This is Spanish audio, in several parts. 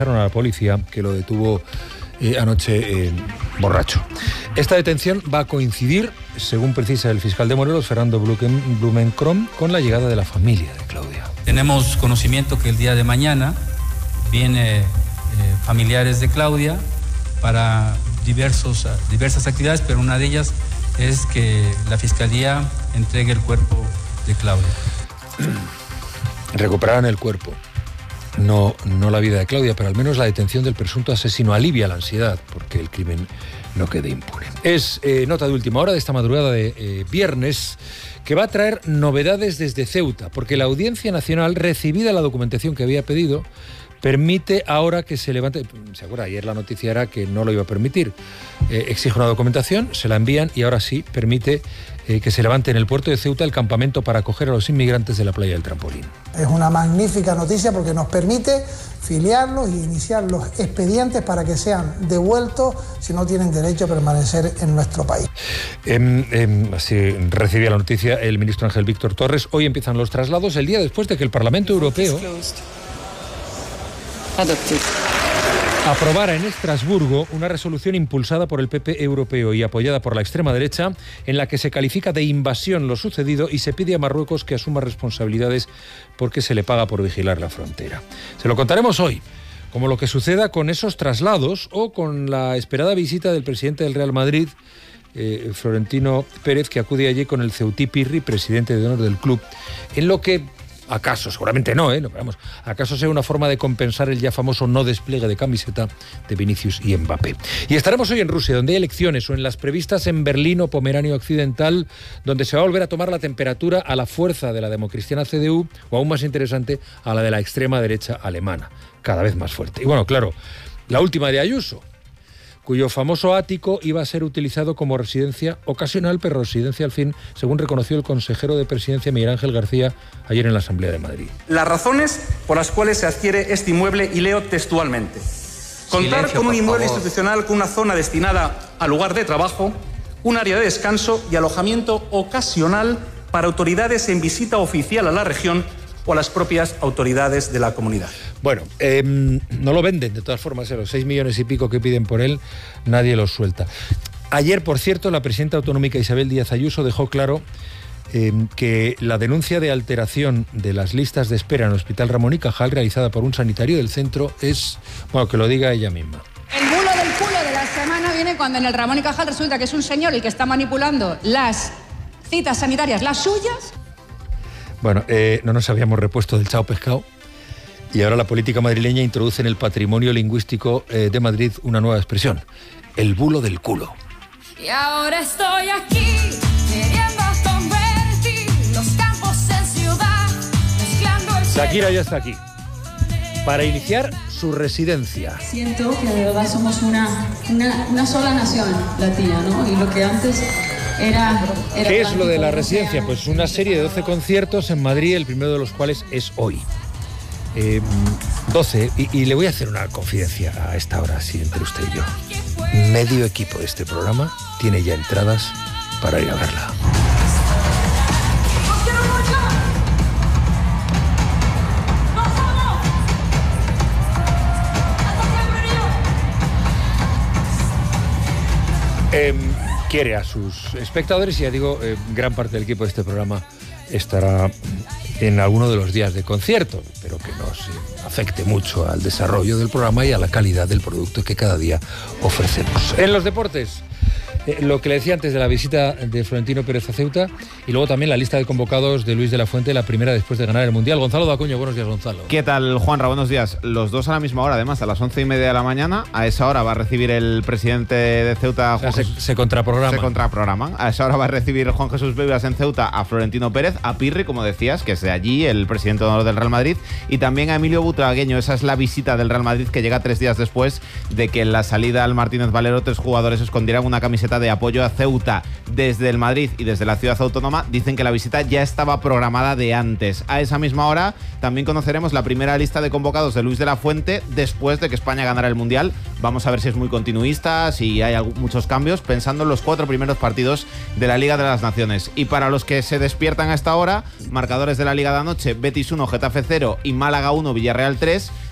A la policía que lo detuvo anoche borracho. Esta detención va a coincidir, según precisa el fiscal de Morelos, Fernando Blumenkron, con la llegada de la familia de Claudia. Tenemos conocimiento que el día de mañana vienen familiares de Claudia para diversas actividades, pero una de ellas es que la Fiscalía entregue el cuerpo de Claudia. Recuperarán el cuerpo. No la vida de Claudia, pero al menos la detención del presunto asesino alivia la ansiedad, porque el crimen no quede impune. Es nota de última hora de esta madrugada de viernes, que va a traer novedades desde Ceuta, porque la Audiencia Nacional, recibida la documentación que había pedido, permite ahora que se levante. ¿Se acuerda? Ayer la noticia era que no lo iba a permitir. Exige una documentación, se la envían y ahora sí permite que se levante en el puerto de Ceuta el campamento para acoger a los inmigrantes de la playa del Trampolín. Es una magnífica noticia porque nos permite filiarlos y iniciar los expedientes para que sean devueltos si no tienen derecho a permanecer en nuestro país. Así recibía la noticia el ministro Ángel Víctor Torres. Hoy empiezan los traslados, el día después de que el Parlamento Europeo aprobara en Estrasburgo una resolución impulsada por el PP europeo y apoyada por la extrema derecha, en la que se califica de invasión lo sucedido y se pide a Marruecos que asuma responsabilidades porque se le paga por vigilar la frontera. Se lo contaremos hoy, como lo que suceda con esos traslados o con la esperada visita del presidente del Real Madrid, Florentino Pérez, que acude allí con el Ceutí Pirri, presidente de honor del club, en lo que acaso, seguramente no, vamos, acaso sea una forma de compensar el ya famoso no despliegue de camiseta de Vinicius y Mbappé. Y estaremos hoy en Rusia, donde hay elecciones, o en las previstas en Berlín o Pomerania Occidental, donde se va a volver a tomar la temperatura a la fuerza de la democristiana CDU, o aún más interesante, a la de la extrema derecha alemana, cada vez más fuerte. Y bueno, claro, la última de Ayuso, cuyo famoso ático iba a ser utilizado como residencia ocasional, pero residencia al fin, según reconoció el consejero de Presidencia Miguel Ángel García ayer en la Asamblea de Madrid. Las razones por las cuales se adquiere este inmueble, y leo textualmente: contar con un inmueble institucional con una zona destinada al lugar de trabajo, un área de descanso y alojamiento ocasional para autoridades en visita oficial a la región o a las propias autoridades de la comunidad. Bueno, no lo venden de todas formas, los 6 millones y pico que piden por él, nadie los suelta. Ayer, por cierto, la presidenta autonómica Isabel Díaz Ayuso dejó claro que la denuncia de alteración de las listas de espera en el Hospital Ramón y Cajal, realizada por un sanitario del centro, es, bueno, que lo diga ella misma. El bulo del culo de la semana viene cuando en el Ramón y Cajal resulta que es un señor el que está manipulando las citas sanitarias, las suyas. Bueno, no nos habíamos repuesto del chao pescado y ahora la política madrileña introduce en el patrimonio lingüístico de Madrid una nueva expresión: el bulo del culo. Y ahora estoy aquí queriendo convertir los campos en ciudad, mezclando el cielo. Shakira ya está aquí para iniciar su residencia. Siento que de verdad somos una sola nación latina, ¿no? Y lo que antes era ¿qué es lo de la residencia? Pues una serie de 12 conciertos en Madrid, el primero de los cuales es hoy. 12, y le voy a hacer una confidencia a esta hora, así entre usted y yo. Medio equipo de este programa tiene ya entradas para ir a verla. Quiere a sus espectadores y ya digo, gran parte del equipo de este programa estará en alguno de los días de concierto, pero que no se afecte mucho al desarrollo del programa y a la calidad del producto que cada día ofrecemos. En los deportes, lo que le decía antes de la visita de Florentino Pérez a Ceuta, y luego también la lista de convocados de Luis de la Fuente, la primera después de ganar el Mundial. Gonzalo Dacuño, buenos días, Gonzalo. ¿Qué tal, Juanra? Buenos días. Los dos a la misma hora, además, a las 11:30 de la mañana. A esa hora va a recibir el presidente de Ceuta... O sea, se contraprograman. Se contraprograman. A esa hora va a recibir Juan Jesús Bebas en Ceuta a Florentino Pérez, a Pirri, como decías, que es de allí, el presidente de honor del Real Madrid, y también a Emilio Butragueño. Esa es la visita del Real Madrid, que llega 3 días después de que en la salida al Martínez Valero 3 jugadores escondieran una camiseta de apoyo a Ceuta. Desde el Madrid y desde la ciudad autónoma dicen que la visita ya estaba programada de antes. A esa misma hora también conoceremos la primera lista de convocados de Luis de la Fuente después de que España ganara el Mundial. Vamos a ver si es muy continuista, si hay muchos cambios, pensando en los 4 primeros partidos de la Liga de las Naciones. Y para los que se despiertan a esta hora, marcadores de la Liga de anoche: Betis 1, Getafe 0 y Málaga 1, Villarreal 3.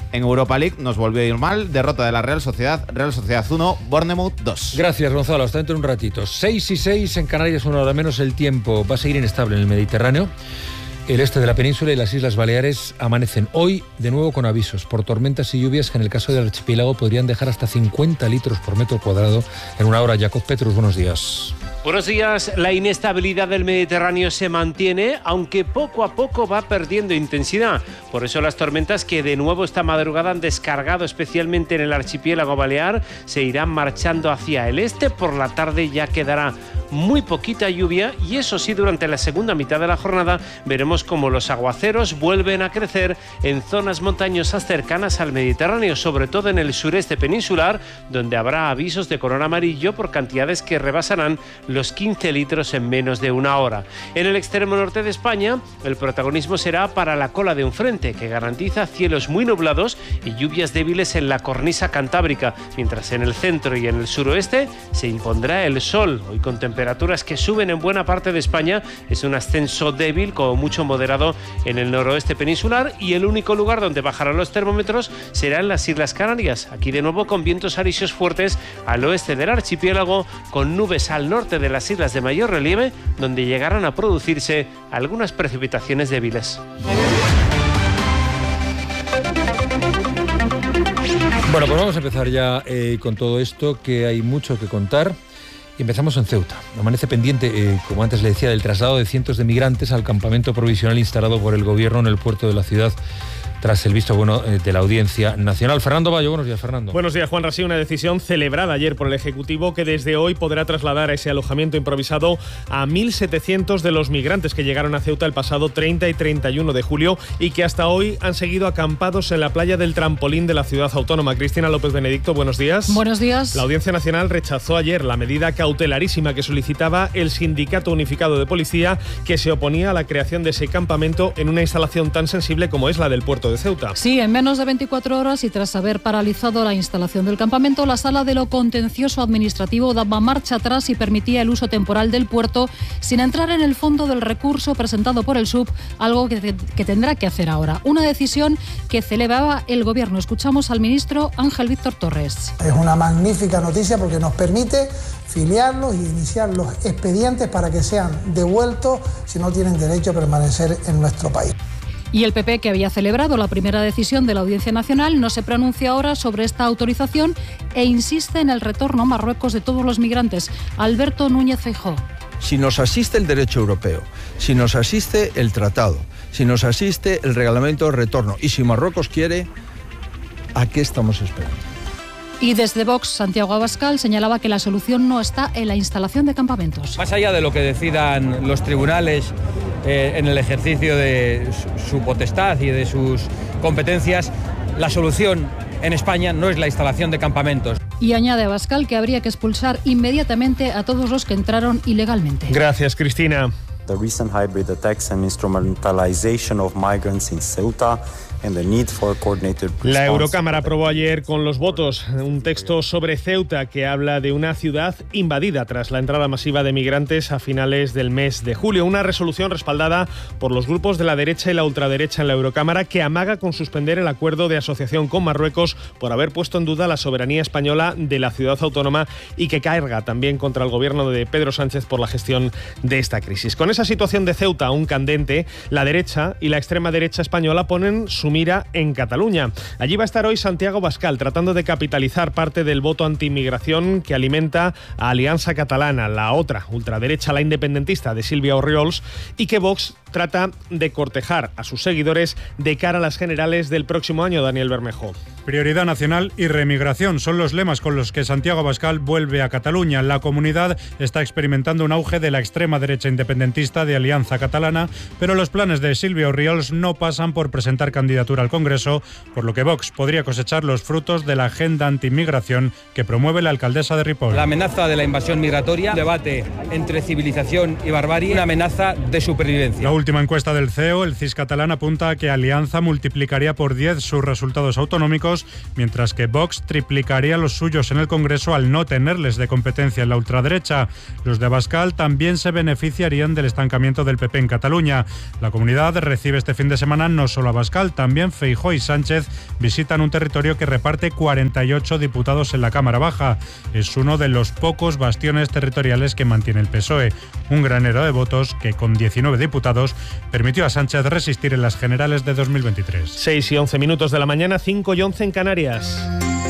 En Europa League nos volvió a ir mal, derrota de la Real Sociedad 1, Bournemouth 2. Gracias, Gonzalo, hasta dentro de un ratito. 6:06 en Canarias, 1 hora menos. El tiempo va a seguir inestable en el Mediterráneo. El este de la península y las Islas Baleares amanecen hoy de nuevo con avisos por tormentas y lluvias que en el caso del archipiélago podrían dejar hasta 50 litros por metro cuadrado en una hora. Jacob Petrus, buenos días. Buenos días. La inestabilidad del Mediterráneo se mantiene, aunque poco a poco va perdiendo intensidad. Por eso las tormentas que de nuevo esta madrugada han descargado especialmente en el archipiélago balear se irán marchando hacia el este. Por la tarde ya quedará muy poquita lluvia y eso sí, durante la segunda mitad de la jornada veremos cómo los aguaceros vuelven a crecer en zonas montañosas cercanas al Mediterráneo, sobre todo en el sureste peninsular, donde habrá avisos de color amarillo por cantidades que rebasarán los 15 litros en menos de una hora. En el extremo norte de España, el protagonismo será para la cola de un frente que garantiza cielos muy nublados y lluvias débiles en la cornisa cantábrica, mientras en el centro y en el suroeste se impondrá el sol, hoy con temperaturas que suben en buena parte de España. Es un ascenso débil, como mucho moderado en el noroeste peninsular, y el único lugar donde bajarán los termómetros será en las Islas Canarias, aquí de nuevo con vientos alisios fuertes al oeste del archipiélago, con nubes al norte de las islas de mayor relieve, donde llegarán a producirse algunas precipitaciones débiles. Bueno, pues vamos a empezar ya con todo esto, que hay mucho que contar. Y empezamos en Ceuta. Amanece pendiente, como antes le decía, del traslado de cientos de migrantes al campamento provisional instalado por el gobierno en el puerto de la ciudad, tras el visto bueno de la Audiencia Nacional. Fernando Bayo, buenos días, Fernando. Buenos días, Juan Rasí. Una decisión celebrada ayer por el Ejecutivo que desde hoy podrá trasladar a ese alojamiento improvisado a 1.700 de los migrantes que llegaron a Ceuta el pasado 30 y 31 de julio y que hasta hoy han seguido acampados en la playa del Trampolín de la ciudad autónoma. Cristina López Benedicto, buenos días. Buenos días. La Audiencia Nacional rechazó ayer la medida cautelarísima que solicitaba el Sindicato Unificado de Policía, que se oponía a la creación de ese campamento en una instalación tan sensible como es la del puerto de Ceuta. Sí, en menos de 24 horas y tras haber paralizado la instalación del campamento, la Sala de lo Contencioso Administrativo daba marcha atrás y permitía el uso temporal del puerto sin entrar en el fondo del recurso presentado por el SUB, algo que tendrá que hacer ahora. Una decisión que celebraba el Gobierno. Escuchamos al ministro Ángel Víctor Torres. Es una magnífica noticia porque nos permite filiarlos y iniciar los expedientes para que sean devueltos si no tienen derecho a permanecer en nuestro país. Y el PP, que había celebrado la primera decisión de la Audiencia Nacional, no se pronuncia ahora sobre esta autorización e insiste en el retorno a Marruecos de todos los migrantes. Alberto Núñez Feijóo. Si nos asiste el derecho europeo, si nos asiste el tratado, si nos asiste el reglamento de retorno y si Marruecos quiere, ¿a qué estamos esperando? Y desde Vox, Santiago Abascal señalaba que la solución no está en la instalación de campamentos. Más allá de lo que decidan los tribunales en el ejercicio de su potestad y de sus competencias, la solución en España no es la instalación de campamentos. Y añade Abascal que habría que expulsar inmediatamente a todos los que entraron ilegalmente. Gracias, Cristina. The recent hybrid attacks and instrumentalization of migrants in Ceuta and the need for coordinated response. La Eurocámara aprobó ayer con los votos un texto sobre Ceuta que habla de una ciudad invadida tras la entrada masiva de migrantes a finales del mes de julio. Una resolución respaldada por los grupos de la derecha y la ultraderecha en la Eurocámara, que amaga con suspender el acuerdo de asociación con Marruecos por haber puesto en duda la soberanía española de la ciudad autónoma y que carga también contra el gobierno de Pedro Sánchez por la gestión de esta crisis. Con esa situación de Ceuta aún candente, la derecha y la extrema derecha española ponen su mira en Cataluña. Allí va a estar hoy Santiago Abascal tratando de capitalizar parte del voto anti-inmigración que alimenta a Alianza Catalana, la otra ultraderecha, la independentista de Sílvia Orriols, y que Vox trata de cortejar a sus seguidores de cara a las generales del próximo año. Daniel Bermejo. Prioridad nacional y remigración son los lemas con los que Santiago Abascal vuelve a Cataluña. La comunidad está experimentando un auge de la extrema derecha independentista de Alianza Catalana, pero los planes de Sílvia Orriols no pasan por presentar candidatura al Congreso, por lo que Vox podría cosechar los frutos de la agenda anti-inmigración que promueve la alcaldesa de Ripoll. La amenaza de la invasión migratoria, debate entre civilización y barbarie, una amenaza de supervivencia. La última encuesta del CEO, el CIS catalán, apunta a que Alianza multiplicaría por 10 sus resultados autonómicos, mientras que Vox triplicaría los suyos en el Congreso al no tenerles de competencia en la ultraderecha. Los de Abascal también se beneficiarían del estancamiento del PP en Cataluña. La comunidad recibe este fin de semana no solo a Abascal, también también Feijóo y Sánchez visitan un territorio que reparte 48 diputados en la Cámara Baja. Es uno de los pocos bastiones territoriales que mantiene el PSOE. Un granero de votos que, con 19 diputados, permitió a Sánchez resistir en las generales de 2023. 6 y 11 minutos de la mañana, 5 y 11 en Canarias.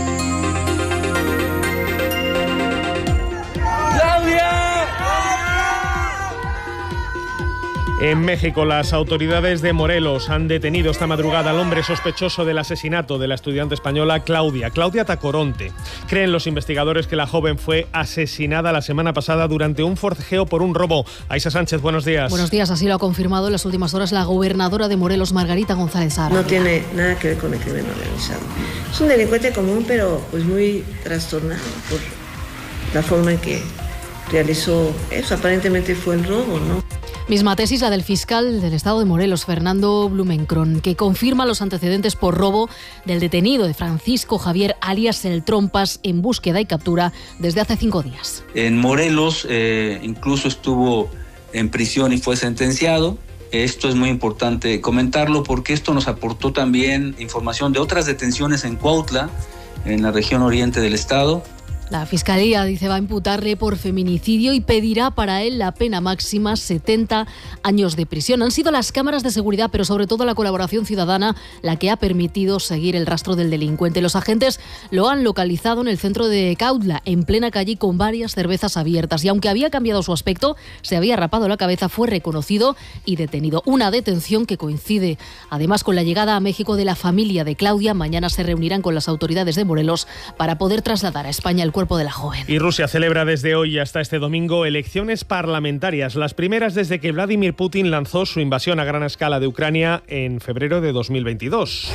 En México, las autoridades de Morelos han detenido esta madrugada al hombre sospechoso del asesinato de la estudiante española Claudia Tacoronte. Creen los investigadores que la joven fue asesinada la semana pasada durante un forcejeo por un robo. Aisa Sánchez, buenos días. Buenos días, así lo ha confirmado en las últimas horas la gobernadora de Morelos, Margarita González Sara. No tiene nada que ver con el crimen organizado. Es un delincuente común, pero pues muy trastornado por la forma en que realizó eso. Aparentemente fue el robo, ¿no? Misma tesis la del fiscal del estado de Morelos, Fernando Blumenkron, que confirma los antecedentes por robo del detenido de Francisco Javier alias El Trompas en búsqueda y captura desde hace 5 días. En Morelos incluso estuvo en prisión y fue sentenciado. Esto es muy importante comentarlo porque esto nos aportó también información de otras detenciones en Cuautla, en la región oriente del estado. La Fiscalía, dice, va a imputarle por feminicidio y pedirá para él la pena máxima, 70 años de prisión. Han sido las cámaras de seguridad, pero sobre todo la colaboración ciudadana, la que ha permitido seguir el rastro del delincuente. Los agentes lo han localizado en el centro de Cuautla, en plena calle, con varias cervezas abiertas. Y aunque había cambiado su aspecto, se había rapado la cabeza, fue reconocido y detenido. Una detención que coincide además con la llegada a México de la familia de Claudia. Mañana se reunirán con las autoridades de Morelos para poder trasladar a España el cuerpo de la joven. Y Rusia celebra desde hoy hasta este domingo elecciones parlamentarias, las primeras desde que Vladimir Putin lanzó su invasión a gran escala de Ucrania en febrero de 2022.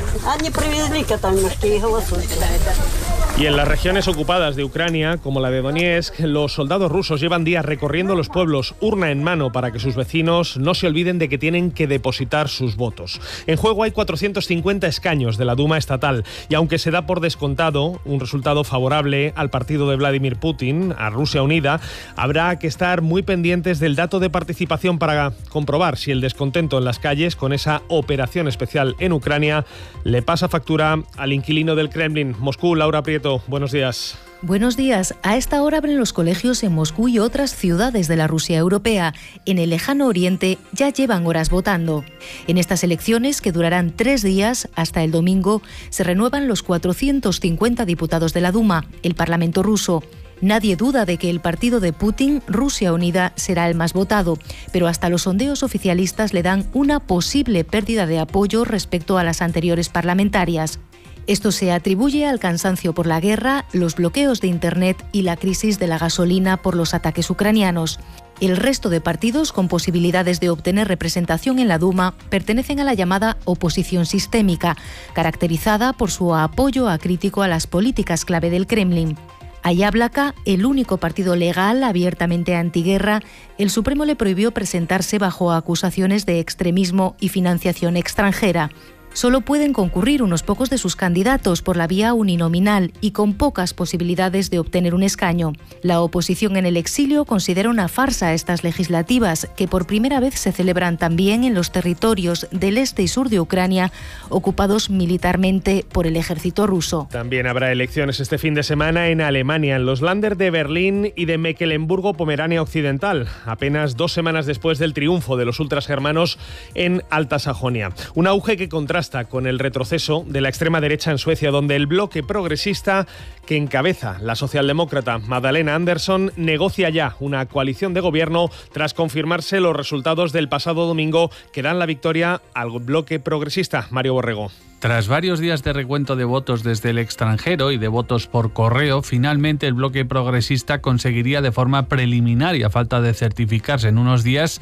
Y en las regiones ocupadas de Ucrania, como la de Donetsk, los soldados rusos llevan días recorriendo los pueblos, urna en mano, para que sus vecinos no se olviden de que tienen que depositar sus votos. En juego hay 450 escaños de la Duma estatal, y aunque se da por descontado un resultado favorable al partido de Vladimir Putin, a Rusia Unida, habrá que estar muy pendientes del dato de participación para comprobar si el descontento en las calles con esa operación especial en Ucrania le pasa factura al inquilino del Kremlin. Moscú, Laura Prieto. Buenos días. Buenos días. A esta hora abren los colegios en Moscú y otras ciudades de la Rusia europea. En el lejano oriente ya llevan horas votando. En estas elecciones, que durarán 3 días hasta el domingo, se renuevan los 450 diputados de la Duma, el Parlamento ruso. Nadie duda de que el partido de Putin, Rusia Unida, será el más votado, pero hasta los sondeos oficialistas le dan una posible pérdida de apoyo respecto a las anteriores parlamentarias. Esto se atribuye al cansancio por la guerra, los bloqueos de Internet y la crisis de la gasolina por los ataques ucranianos. El resto de partidos con posibilidades de obtener representación en la Duma pertenecen a la llamada oposición sistémica, caracterizada por su apoyo acrítico a las políticas clave del Kremlin. A Yablaka, el único partido legal abiertamente antiguerra, el Supremo le prohibió presentarse bajo acusaciones de extremismo y financiación extranjera. Solo pueden concurrir unos pocos de sus candidatos por la vía uninominal y con pocas posibilidades de obtener un escaño. La oposición en el exilio considera una farsa estas legislativas, que por primera vez se celebran también en los territorios del este y sur de Ucrania, ocupados militarmente por el ejército ruso. También habrá elecciones este fin de semana en Alemania, en los Länder de Berlín y de Mecklemburgo-Pomerania Occidental, apenas 2 semanas después del triunfo de los ultrasgermanos en Alta Sajonia. Un auge que contrasta con el retroceso de la extrema derecha en Suecia, donde el bloque progresista que encabeza la socialdemócrata Magdalena Andersson negocia ya una coalición de gobierno tras confirmarse los resultados del pasado domingo que dan la victoria al bloque progresista. Mario Borrego. Tras varios días de recuento de votos desde el extranjero y de votos por correo, finalmente el bloque progresista conseguiría de forma preliminar y a falta de certificarse en unos días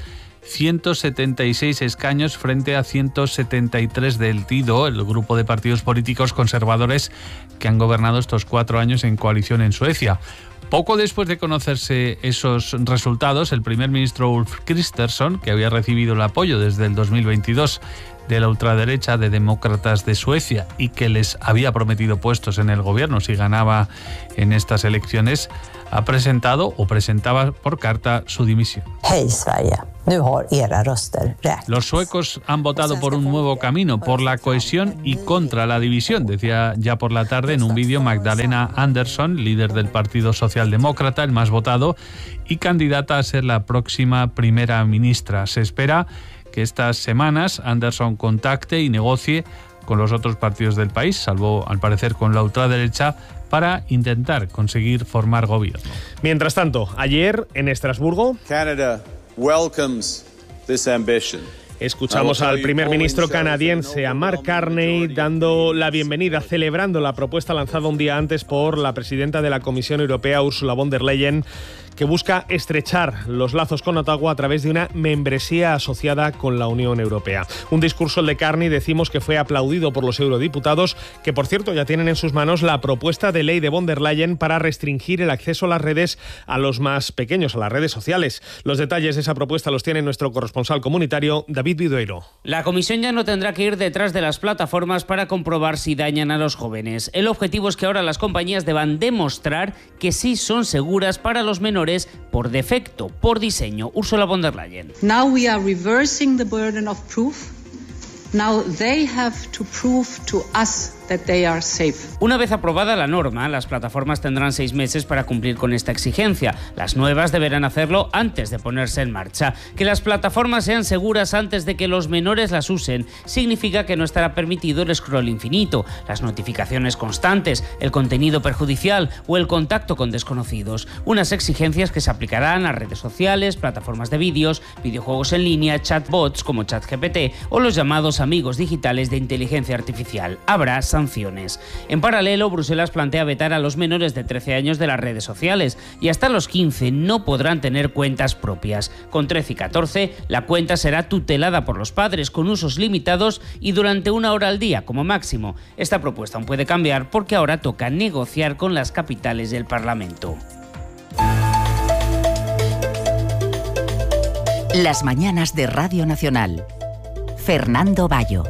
176 escaños frente a 173 del TIDO, el grupo de partidos políticos conservadores que han gobernado estos 4 años en coalición en Suecia. Poco después de conocerse esos resultados, el primer ministro Ulf Kristersson, que había recibido el apoyo desde el 2022 de la ultraderecha de demócratas de Suecia y que les había prometido puestos en el gobierno si ganaba en estas elecciones, ha presentado o presentaba por carta su dimisión. Hej Sverige! Los suecos han votado por un nuevo camino, por la cohesión y contra la división, decía ya por la tarde en un vídeo Magdalena Andersson, líder del Partido Socialdemócrata, el más votado, y candidata a ser la próxima primera ministra. Se espera que estas semanas Andersson contacte y negocie con los otros partidos del país, salvo al parecer con la ultraderecha, para intentar conseguir formar gobierno. Mientras tanto, ayer en Estrasburgo, Canada welcomes this ambition. Escuchamos al primer ministro canadiense, a Mark Carney, dando la bienvenida, celebrando la propuesta lanzada un día antes por la presidenta de la Comisión Europea, Ursula von der Leyen, que busca estrechar los lazos con Ottawa a través de una membresía asociada con la Unión Europea. Un discurso, el de Carney, decimos que fue aplaudido por los eurodiputados, que por cierto ya tienen en sus manos la propuesta de ley de von der Leyen para restringir el acceso a las redes a los más pequeños, a las redes sociales. Los detalles de esa propuesta los tiene nuestro corresponsal comunitario, David Vidueiro. La Comisión ya no tendrá que ir detrás de las plataformas para comprobar si dañan a los jóvenes. El objetivo es que ahora las compañías deban demostrar que sí son seguras para los menores por defecto, por diseño. Ursula von der Leyen. Now we are reversing the burden of proof. Now they have to prove to us that they are safe. Una vez aprobada la norma, las plataformas tendrán 6 meses para cumplir con esta exigencia. Las nuevas deberán hacerlo antes de ponerse en marcha. Que las plataformas sean seguras antes de que los menores las usen significa que no estará permitido el scroll infinito, las notificaciones constantes, el contenido perjudicial o el contacto con desconocidos. Unas exigencias que se aplicarán a redes sociales, plataformas de vídeos, videojuegos en línea, chatbots como ChatGPT o los llamados amigos digitales de inteligencia artificial. Habrá sanciones. En paralelo, Bruselas plantea vetar a los menores de 13 años de las redes sociales y hasta los 15 no podrán tener cuentas propias. Con 13 y 14, la cuenta será tutelada por los padres con usos limitados y durante 1 hora al día como máximo. Esta propuesta aún puede cambiar porque ahora toca negociar con las capitales del Parlamento. Las mañanas de Radio Nacional. Fernando Bayo.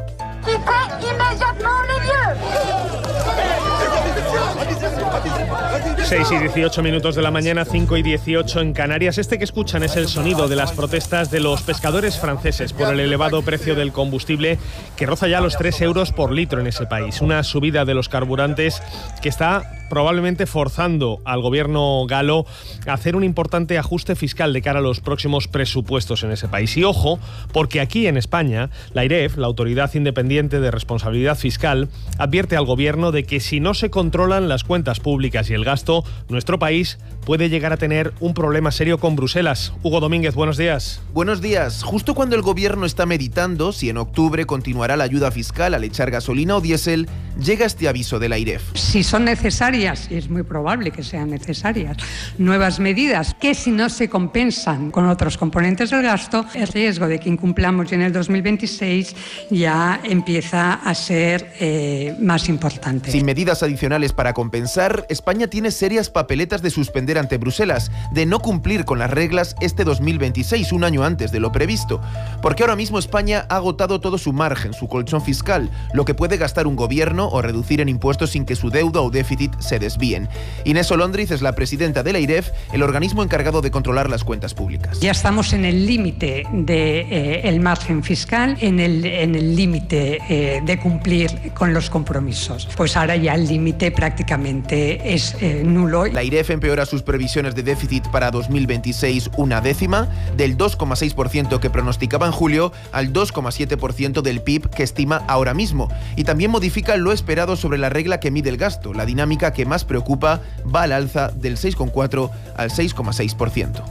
6 y 18 minutos de la mañana, 5 y 18 en Canarias. Este que escuchan es el sonido de las protestas de los pescadores franceses por el elevado precio del combustible que roza ya los 3 euros por litro en ese país. Una subida de los carburantes que está probablemente forzando al gobierno galo a hacer un importante ajuste fiscal de cara a los próximos presupuestos en ese país. Y ojo, porque aquí en España, la AIREF, la Autoridad Independiente de Responsabilidad Fiscal, advierte al gobierno de que si no se controlan las cuentas públicas y el gasto, nuestro país puede llegar a tener un problema serio con Bruselas. Hugo Domínguez, buenos días. Buenos días. Justo cuando el gobierno está meditando si en octubre continuará la ayuda fiscal al echar gasolina o diésel, llega este aviso de la AIREF. Si son necesarias, y es muy probable que sean necesarias, nuevas medidas que si no se compensan con otros componentes del gasto, el riesgo de que incumplamos ya en el 2026 ya empieza a ser más importante. Sin medidas adicionales para compensar, España tiene serias papeletas de suspender ante Bruselas, de no cumplir con las reglas este 2026, un año antes de lo previsto. Porque ahora mismo España ha agotado todo su margen, su colchón fiscal, lo que puede gastar un gobierno o reducir en impuestos sin que su deuda o déficit se desvíen. Inés Olondriz es la presidenta de la AIREF, el organismo encargado de controlar las cuentas públicas. Ya estamos en el límite del margen fiscal, en el límite de cumplir con los compromisos. Pues ahora ya el límite prácticamente es nulo. La AIREF empeora sus previsiones de déficit para 2026 una décima, del 2,6% que pronosticaba en julio al 2,7% del PIB que estima ahora mismo. Y también modifica lo esperado sobre la regla que mide el gasto. La dinámica que más preocupa va al alza del 6,4 al 6,6%.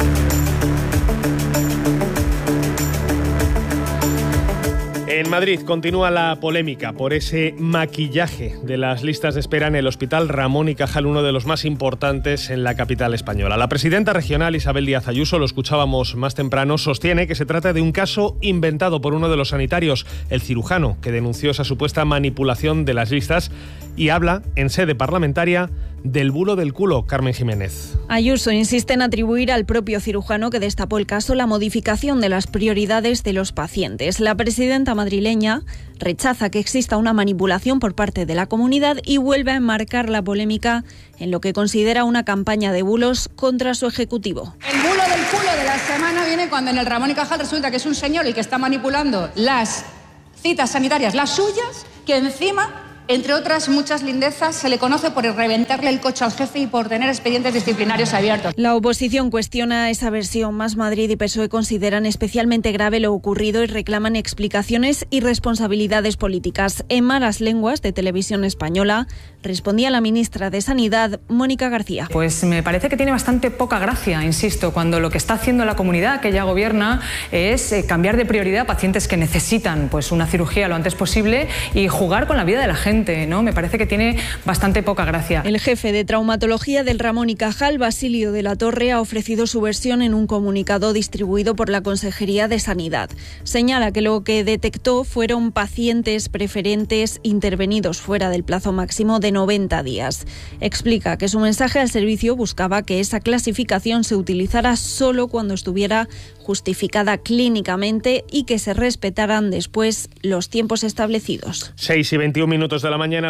En Madrid continúa la polémica por ese maquillaje de las listas de espera en el Hospital Ramón y Cajal, uno de los más importantes en la capital española. La presidenta regional Isabel Díaz Ayuso, lo escuchábamos más temprano, sostiene que se trata de un caso inventado por uno de los sanitarios, el cirujano, que denunció esa supuesta manipulación de las listas, y habla en sede parlamentaria del bulo del culo. Carmen Jiménez. Ayuso insiste en atribuir al propio cirujano que destapó el caso la modificación de las prioridades de los pacientes. La presidenta madrileña rechaza que exista una manipulación por parte de la comunidad y vuelve a enmarcar la polémica en lo que considera una campaña de bulos contra su ejecutivo. El bulo del culo de la semana viene cuando en el Ramón y Cajal resulta que es un señor el que está manipulando las citas sanitarias, las suyas, que encima, entre otras muchas lindezas, se le conoce por reventarle el coche al jefe y por tener expedientes disciplinarios abiertos. La oposición cuestiona esa versión. Más Madrid y PSOE consideran especialmente grave lo ocurrido y reclaman explicaciones y responsabilidades políticas. En malas lenguas de Televisión Española respondía la ministra de Sanidad, Mónica García. Pues me parece que tiene bastante poca gracia, insisto, cuando lo que está haciendo la comunidad que ella gobierna es cambiar de prioridad a pacientes que necesitan pues una cirugía lo antes posible y jugar con la vida de la gente, ¿no? Me parece que tiene bastante poca gracia. El jefe de traumatología del Ramón y Cajal, Basilio de la Torre, ha ofrecido su versión en un comunicado distribuido por la Consejería de Sanidad. Señala que lo que detectó fueron pacientes preferentes intervenidos fuera del plazo máximo de 90 días. Explica que su mensaje al servicio buscaba que esa clasificación se utilizara solo cuando estuviera justificada clínicamente y que se respetaran después los tiempos establecidos. 6:21 de la mañana,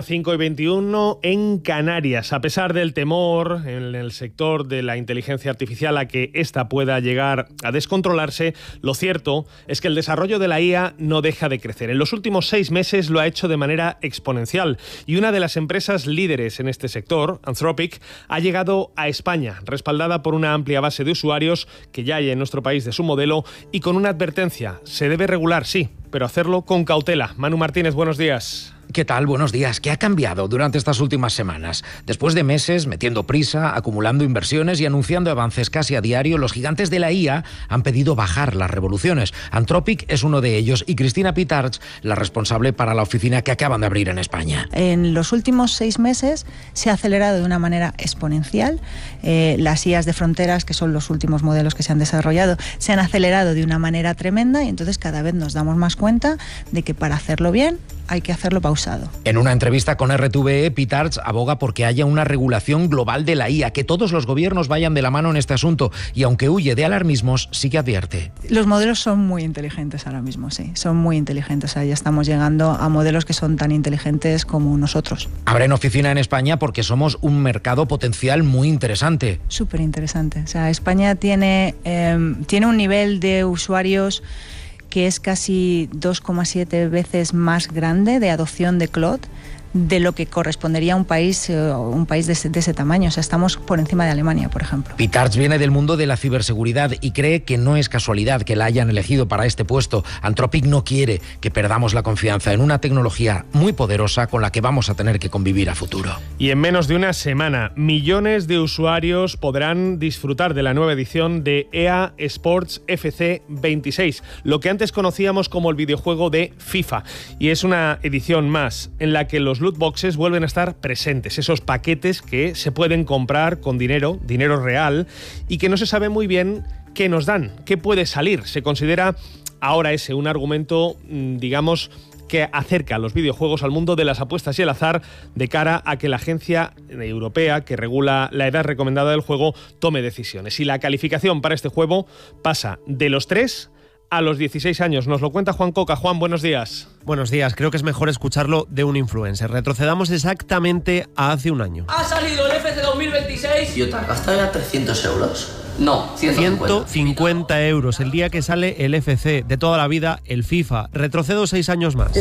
5:21 en Canarias. A pesar del temor en el sector de la inteligencia artificial a que ésta pueda llegar a descontrolarse, lo cierto es que el desarrollo de la IA no deja de crecer. En los últimos 6 meses lo ha hecho de manera exponencial y una de las empresas líderes en este sector, Anthropic, ha llegado a España, respaldada por una amplia base de usuarios que ya hay en nuestro país de su modelo y con una advertencia: se debe regular, sí, pero hacerlo con cautela. Manu Martínez, buenos días. ¿Qué tal? Buenos días. ¿Qué ha cambiado durante estas últimas semanas? Después de meses metiendo prisa, acumulando inversiones y anunciando avances casi a diario, los gigantes de la IA han pedido bajar las revoluciones. Anthropic es uno de ellos y Cristina Pitarch, la responsable para la oficina que acaban de abrir en España. En los últimos 6 meses se ha acelerado de una manera exponencial. Las IAs de fronteras, que son los últimos modelos que se han desarrollado, se han acelerado de una manera tremenda y entonces cada vez nos damos más cuenta de que para hacerlo bien hay que hacerlo pausado. En una entrevista con RTVE, Pitarch aboga porque haya una regulación global de la IA, que todos los gobiernos vayan de la mano en este asunto, y aunque huye de alarmismos, sí que advierte. Los modelos son muy inteligentes ahora mismo, sí, son muy inteligentes. O sea, ya estamos llegando a modelos que son tan inteligentes como nosotros. Abren oficina en España porque somos un mercado potencial muy interesante. Súper interesante. O sea, España tiene un nivel de usuarios que es casi 2,7 veces más grande de adopción de cloud de lo que correspondería a un país de ese tamaño. O sea, estamos por encima de Alemania, por ejemplo. Pitarch viene del mundo de la ciberseguridad y cree que no es casualidad que la hayan elegido para este puesto. Anthropic no quiere que perdamos la confianza en una tecnología muy poderosa con la que vamos a tener que convivir a futuro. Y en menos de una semana, millones de usuarios podrán disfrutar de la nueva edición de EA Sports FC 26, lo que antes conocíamos como el videojuego de FIFA. Y es una edición más en la que los loot boxes vuelven a estar presentes, esos paquetes que se pueden comprar con dinero real y que no se sabe muy bien qué nos dan, qué puede salir. Se considera ahora ese un argumento, digamos, que acerca a los videojuegos al mundo de las apuestas y el azar de cara a que la agencia europea que regula la edad recomendada del juego tome decisiones. Y la calificación para este juego pasa de los 3 a los 16 años. Nos lo cuenta Juan Coca. Juan, buenos días. Buenos días. Creo que es mejor escucharlo de un influencer. Retrocedamos exactamente a hace un año. Ha salido el FC 2026. ¿Y te has gastado ya 300 euros? No, 150 euros el día que sale el FC, de toda la vida el FIFA. Retrocedo 6 años más.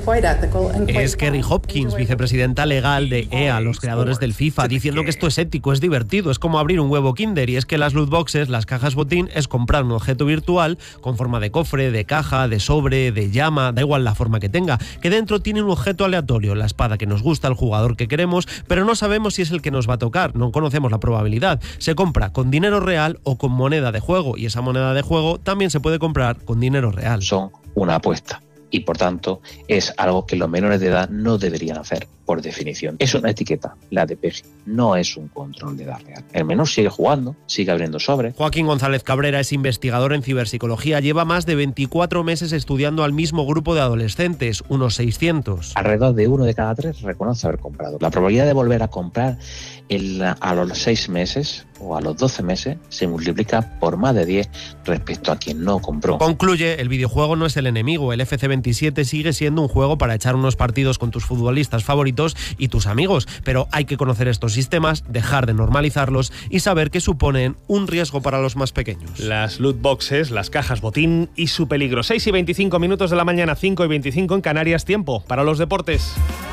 Es Kerry Hopkins, vicepresidenta legal de EA, los creadores del FIFA, diciendo que esto es ético, es divertido, es como abrir un huevo Kinder, y es que las loot boxes, las cajas botín, es comprar un objeto virtual con forma de cofre, de caja, de sobre, de llama, da igual la forma que tenga, que dentro tiene un objeto aleatorio, la espada que nos gusta, el jugador que queremos, pero no sabemos si es el que nos va a tocar, no conocemos la probabilidad. Se compra con dinero real o con moneda de juego, y esa moneda de juego también se puede comprar con dinero real. Son una apuesta y por tanto es algo que los menores de edad no deberían hacer, por definición. Es una etiqueta, la de PEGI, no es un control de edad real. El menor sigue jugando, sigue abriendo sobres. Joaquín González Cabrera es investigador en ciberpsicología, lleva más de 24 meses estudiando al mismo grupo de adolescentes, unos 600. Alrededor de 1 de cada 3 reconoce haber comprado. La probabilidad de volver a comprar a los 6 meses o a los 12 meses se multiplica por más de 10 respecto a quien no compró. Concluye, el videojuego no es el enemigo, el FC27 sigue siendo un juego para echar unos partidos con tus futbolistas favoritos favoritos y tus amigos, pero hay que conocer estos sistemas, dejar de normalizarlos y saber que suponen un riesgo para los más pequeños. Las loot boxes, las cajas botín y su peligro. 6:25 de la mañana, 5:25 en Canarias, tiempo para los deportes.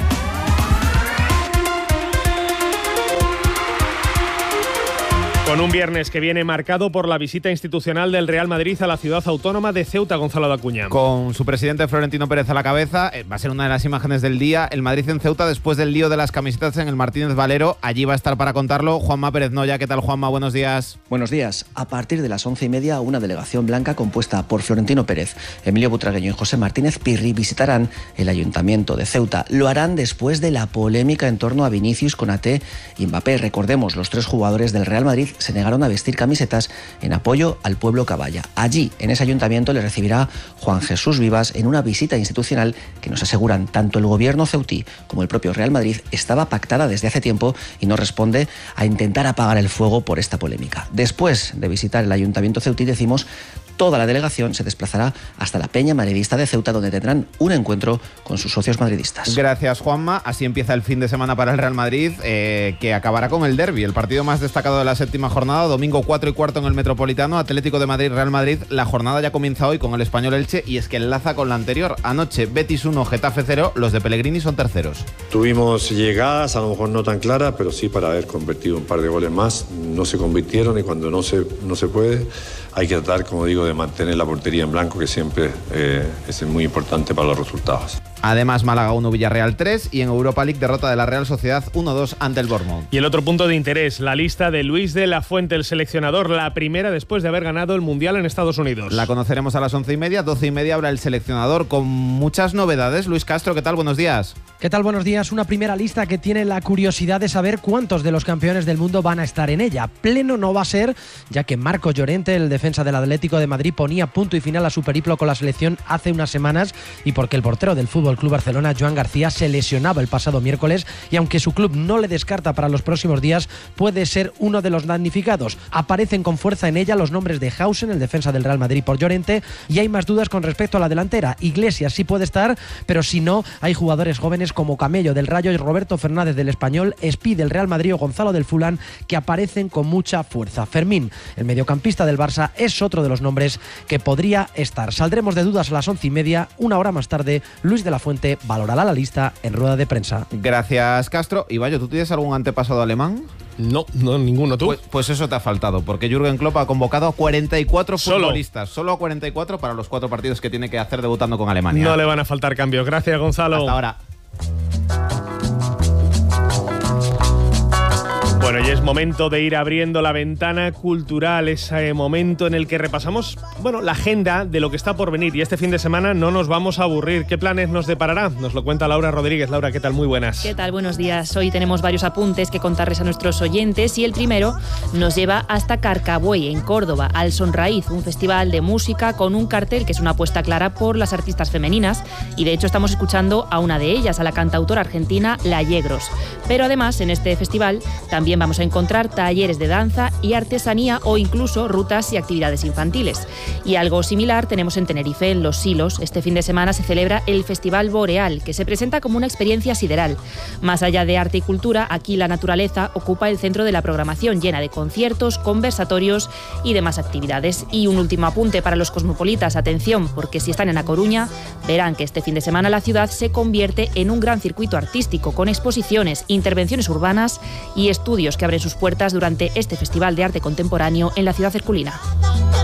Con un viernes que viene marcado por la visita institucional del Real Madrid a la ciudad autónoma de Ceuta, Gonzalo de Acuña. Con su presidente Florentino Pérez a la cabeza, va a ser una de las imágenes del día. El Madrid en Ceuta después del lío de las camisetas en el Martínez Valero. Allí va a estar para contarlo Juanma Pérez Noya. ¿Qué tal, Juanma? Buenos días. Buenos días. A partir de las 11:30, una delegación blanca compuesta por Florentino Pérez, Emilio Butragueño y José Martínez Pirri visitarán el Ayuntamiento de Ceuta. Lo harán después de la polémica en torno a Vinicius, Konaté y Mbappé. Recordemos, los tres jugadores del Real Madrid se negaron a vestir camisetas en apoyo al pueblo caballa. Allí, en ese ayuntamiento, le recibirá Juan Jesús Vivas en una visita institucional que nos aseguran tanto el gobierno ceutí como el propio Real Madrid estaba pactada desde hace tiempo y no responde a intentar apagar el fuego por esta polémica. Después de visitar el ayuntamiento ceutí, decimos, toda la delegación se desplazará hasta la Peña Madridista de Ceuta, donde tendrán un encuentro con sus socios madridistas. Gracias, Juanma. Así empieza el fin de semana para el Real Madrid, que acabará con el derbi, el partido más destacado de la séptima jornada. Domingo 4:15 en el Metropolitano, Atlético de Madrid, Real Madrid. La jornada ya comienza hoy con el Español Elche y es que enlaza con la anterior. Anoche, Betis 1, Getafe 0. Los de Pellegrini son terceros. Tuvimos llegadas, a lo mejor no tan claras, pero sí para haber convertido un par de goles más. No se convirtieron y cuando no se puede, hay que tratar, como digo, de mantener la portería en blanco, que siempre es muy importante para los resultados. Además, Málaga 1, Villarreal 3 y en Europa League derrota de la Real Sociedad 1-2 ante el Bournemouth. Y el otro punto de interés, la lista de Luis de la Fuente, el seleccionador, la primera después de haber ganado el Mundial en Estados Unidos. La conoceremos a las 11:30, 12:30 habrá el seleccionador con muchas novedades. Luis Castro, ¿qué tal? Buenos días. ¿Qué tal? Buenos días. Una primera lista que tiene la curiosidad de saber cuántos de los campeones del mundo van a estar en ella. Pleno no va a ser, ya que Marco Llorente, el defensa del Atlético de Madrid, ponía punto y final a su periplo con la selección hace unas semanas y porque el portero del FC Barcelona, Joan García, se lesionaba el pasado miércoles y aunque su club no le descarta para los próximos días, puede ser uno de los damnificados. Aparecen con fuerza en ella los nombres de Hausen, el defensa del Real Madrid, por Llorente, y hay más dudas con respecto a la delantera. Iglesias sí puede estar, pero si no, hay jugadores jóvenes como Camello del Rayo y Roberto Fernández del Español, Espí del Real Madrid o Gonzalo del Fulham, que aparecen con mucha fuerza. Fermín, el mediocampista del Barça, es otro de los nombres que podría estar. Saldremos de dudas a las 11:30. Una hora más tarde, Luis de la Fuente valorará la lista en rueda de prensa. Gracias, Castro. Y Bayo, ¿tú tienes algún antepasado alemán? No, ninguno. ¿Tú? Pues eso te ha faltado, porque Jürgen Klopp ha convocado a 44 futbolistas. Solo a 44 para los 4 partidos que tiene que hacer debutando con Alemania. No le van a faltar cambios. Gracias, Gonzalo. Hasta ahora. Bueno, y es momento de ir abriendo la ventana cultural, ese momento en el que repasamos, la agenda de lo que está por venir. Y este fin de semana no nos vamos a aburrir. ¿Qué planes nos deparará? Nos lo cuenta Laura Rodríguez. Laura, ¿qué tal? Muy buenas. ¿Qué tal? Buenos días. Hoy tenemos varios apuntes que contarles a nuestros oyentes y el primero nos lleva hasta Carcabuey, en Córdoba, al Sonraíz, un festival de música con un cartel que es una apuesta clara por las artistas femeninas y de hecho estamos escuchando a una de ellas, a la cantautora argentina La Yegros. Pero además en este festival también vamos a encontrar talleres de danza y artesanía o incluso rutas y actividades infantiles. Y algo similar tenemos en Tenerife, en Los Silos. Este fin de semana se celebra el Festival Boreal, que se presenta como una experiencia sideral. Más allá de arte y cultura, aquí la naturaleza ocupa el centro de la programación, llena de conciertos, conversatorios y demás actividades. Y un último apunte para los cosmopolitas, atención, porque si están en A Coruña, verán que este fin de semana la ciudad se convierte en un gran circuito artístico, con exposiciones, intervenciones urbanas y estudios que abren sus puertas durante este Festival de Arte Contemporáneo en la ciudad herculina.